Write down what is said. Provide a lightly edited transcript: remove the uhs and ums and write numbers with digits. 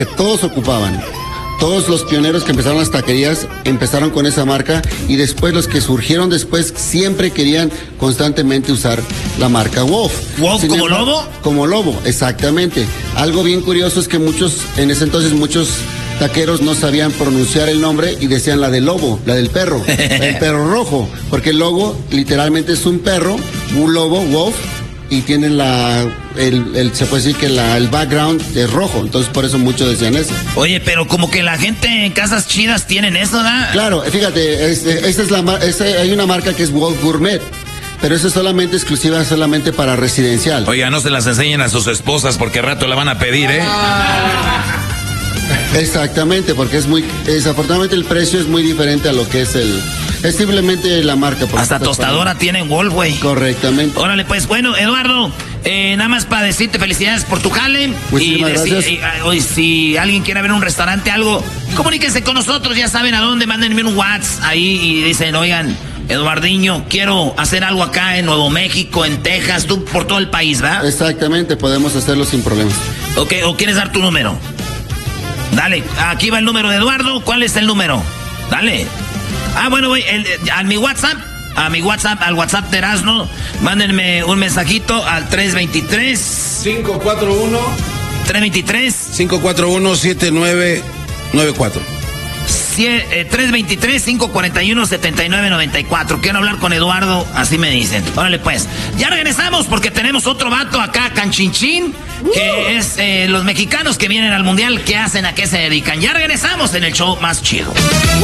que todos ocupaban. Todos los pioneros que empezaron las taquerías empezaron con esa marca y después los que surgieron después siempre querían constantemente usar la marca Wolf. ¿Wolf como lobo? Como lobo, exactamente. Algo bien curioso es que en ese entonces muchos taqueros no sabían pronunciar el nombre y decían la del lobo, la del perro, el perro rojo, porque el logo literalmente es un perro, un lobo, Wolf, y tienen se puede decir que el background es rojo, entonces por eso muchos decían eso. Oye, pero como que la gente en casas chidas tienen eso, ¿verdad? Claro, fíjate, hay una marca que es Wolf Gourmet, pero eso es exclusiva para residencial. Oiga, no se las enseñen a sus esposas porque al rato la van a pedir, ¿eh? Exactamente, porque desafortunadamente el precio es muy diferente a lo que es es simplemente la marca. Hasta tostadora tienen Wolf, güey. Correctamente. Órale, pues, bueno, Eduardo, nada más para decirte felicidades por tu jale. Muchísimas gracias. Si alguien quiere ver un restaurante, algo, comuníquense con nosotros, ya saben a dónde, mándenme un WhatsApp ahí y dicen, oigan, Eduardiño, quiero hacer algo acá en Nuevo México, en Texas, tú por todo el país, ¿verdad? Exactamente, podemos hacerlo sin problemas. Ok, ¿o quieres dar tu número? Dale, aquí va el número de Eduardo. ¿Cuál es el número? Dale. Bueno, güey, al WhatsApp de Erasmo, mándenme un mensajito al 323-541 541-7994 323-541-7994. Quiero hablar con Eduardo, así me dicen. Órale, pues. Ya regresamos porque tenemos otro vato acá, Canchinchín, que es los mexicanos que vienen al mundial. ¿Qué hacen? ¿A qué se dedican? Ya regresamos en el show más chido.